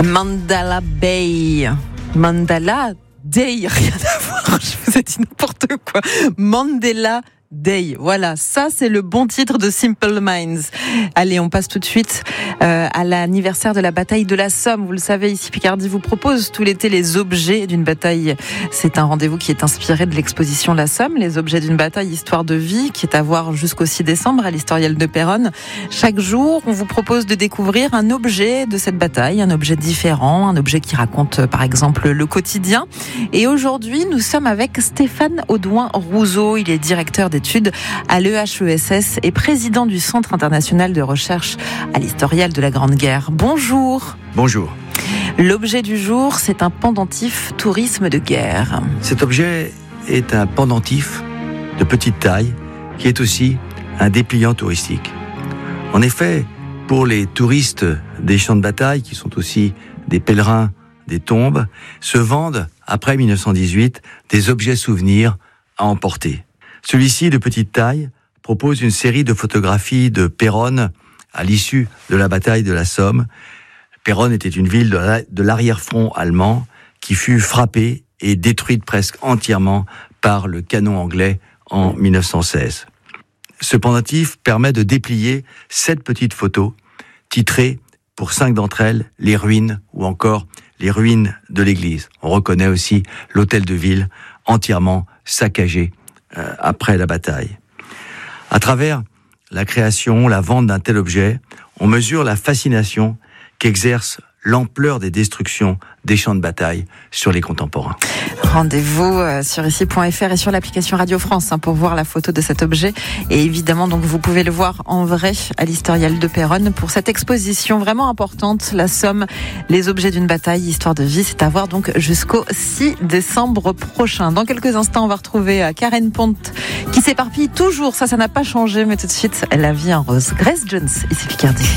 Mandala Bay. Mandala Day, rien à voir, je vous ai dit n'importe quoi. Mandela Day, voilà, ça c'est le bon titre de Simple Minds. Allez, on passe tout de suite à l'anniversaire de la bataille de la Somme. Vous le savez, ici Picardie vous propose tout l'été les objets d'une bataille. C'est un rendez-vous qui est inspiré de l'exposition La Somme, les objets d'une bataille, histoire de vie, qui est à voir jusqu'au 6 décembre à l'Historial de Péronne. Chaque jour, on vous propose de découvrir un objet de cette bataille, un objet différent, un objet qui raconte par exemple le quotidien. Et aujourd'hui, nous sommes avec Stéphane Audouin-Rouzot. Il est directeur d'études à l'EHESS et président du Centre international de recherche à l'Historial de la Grande Guerre. Bonjour. Bonjour. L'objet du jour, c'est un pendentif tourisme de guerre. Cet objet est un pendentif de petite taille qui est aussi un dépliant touristique. En effet, pour les touristes des champs de bataille, qui sont aussi des pèlerins des tombes, se vendent, après 1918, des objets souvenirs à emporter. Celui-ci, de petite taille, propose une série de photographies de Péronne à l'issue de la bataille de la Somme. Péronne était une ville de l'arrière-front allemand qui fut frappée et détruite presque entièrement par le canon anglais en 1916. Ce pendentif permet de déplier 7 petites photos titrées, pour 5 d'entre elles, les ruines ou encore les ruines de l'église. On reconnaît aussi l'hôtel de ville entièrement saccagé après la bataille. À travers la création, la vente d'un tel objet, on mesure la fascination qu'exerce l'ampleur des destructions des champs de bataille sur les contemporains. Rendez-vous sur ici.fr et sur l'application Radio France pour voir la photo de cet objet. Et évidemment, donc, vous pouvez le voir en vrai à l'Historial de Péronne pour cette exposition vraiment importante, La Somme, les objets d'une bataille, histoire de vie. C'est à voir donc jusqu'au 6 décembre prochain. Dans quelques instants, on va retrouver Karen Ponte qui s'éparpille toujours. Ça n'a pas changé, mais tout de suite, La vie en rose. Grace Jones, ici Picardie.